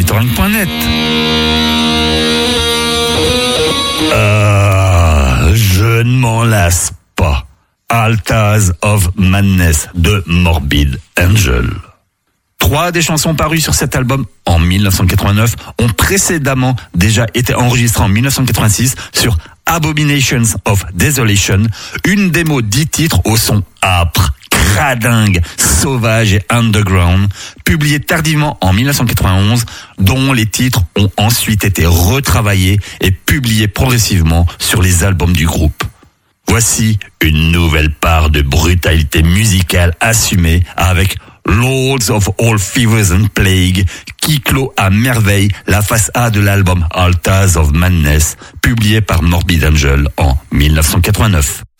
monitoring.net. Je ne m'en lasse pas. Altars of Madness de Morbid Angel. 3 des chansons parues sur cet album en 1989 ont précédemment déjà été enregistrées en 1986 sur Abominations of Desolation, une démo 10 titres au son âpre, cradingue, sauvage et underground, publiée tardivement en 1991, dont les titres ont ensuite été retravaillés et publiés progressivement sur les albums du groupe. Voici une nouvelle part de brutalité musicale assumée avec Lords of All Fevers and Plague, qui clôt à merveille la face A de l'album Altars of Madness, publié par Morbid Angel en 1989.